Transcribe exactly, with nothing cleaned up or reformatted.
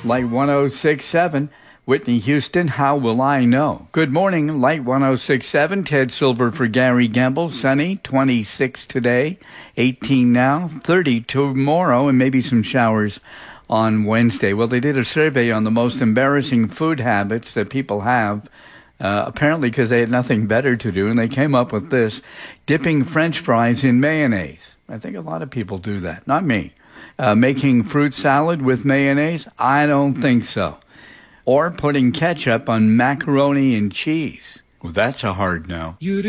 Light one oh six point seven. Whitney Houston, How Will I Know? Good morning, Light one oh six point seven. Ted Silver for Gary Gamble. Sunny, twenty-six today, eighteen now, thirty tomorrow, and maybe some showers on Wednesday. Well, they did a survey on the most embarrassing food habits that people have, uh, apparently because they had nothing better to do, and they came up with this: dipping French fries in mayonnaise. I think a lot of people do that, not me. Uh, making fruit salad with mayonnaise? I don't think so. Or putting ketchup on macaroni and cheese. Well, that's a hard no.